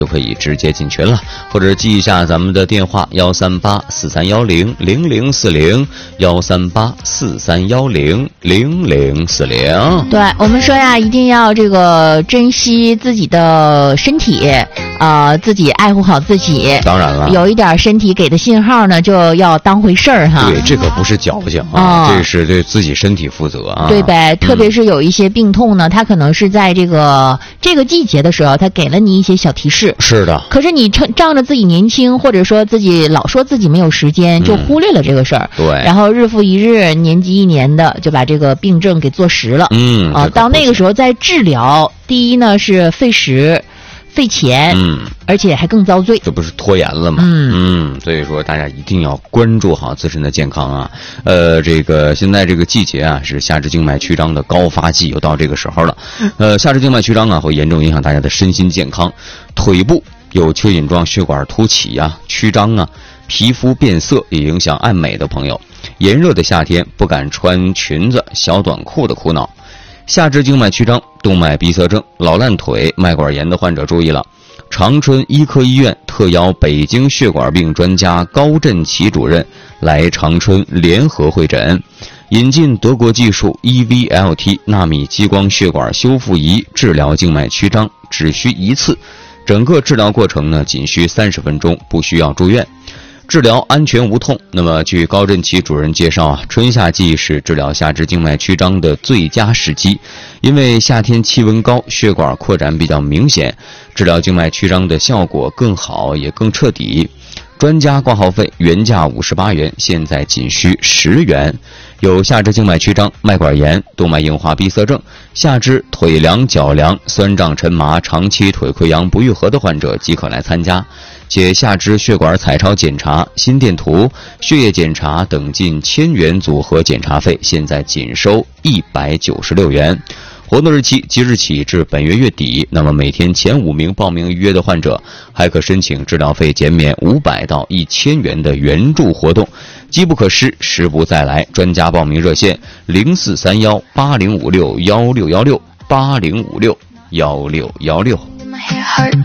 就可以直接进群了，或者记一下咱们的电话13843100040，13843100040。 对，我们说呀，一定要这个珍惜自己的身体，自己爱护好自己。 当然了， 有一点身体给的信号呢，就要当回事儿哈。 对，这个不是矫情啊，这是对自己身体负责啊。 对呗，特别是有一些病痛呢，它可能是在这个季节的时候，它给了你一些小提示。 是的。 可是你仗着自己年轻，或者说自己老说自己没有时间，就忽略了这个事儿。 对。 然后日复一日，年积一年的，就把这个病症给坐实了。到那个时候再治疗，第一呢是费时。费钱，而且还更遭罪， 这不是拖延了吗？所以说大家一定要关注好自身的健康啊。这个现在这个季节啊是下肢静脉曲张的高发季，又到这个时候了。下肢静脉曲张啊会严重影响大家的身心健康，腿部有蚯蚓状血管凸起啊、曲张啊，皮肤变色也影响爱美的朋友。炎热的夏天不敢穿裙子、小短裤的苦恼。下肢静脉曲张、动脉闭塞症、老烂腿、脉管炎的患者注意了，长春医科医院特邀北京血管病专家高振奇主任来长春联合会诊，引进德国技术 EVLT 纳米激光血管修复仪治疗静脉曲张，只需一次，整个治疗过程呢仅需30分钟，不需要住院。治疗安全无痛。那么据高振奇主任介绍啊，春夏季是治疗下肢静脉曲张的最佳时机，因为夏天气温高，血管扩展比较明显，治疗静脉曲张的效果更好也更彻底。专家挂号费原价58元，现在仅需10元。有下肢静脉曲张、脉管炎、动脉硬化闭塞症、下肢腿凉、脚凉、酸胀沉麻、长期腿溃疡不愈合的患者即可来参加，且下肢血管彩超检查、心电图、血液检查等近1000元组合检查费，现在仅收196元。活动日期即日起至本月月底，那么每天前5名报名预约的患者还可申请治疗费减免500到1000元的援助活动，机不可失，时不再来。专家报名热线043180561616，80561616。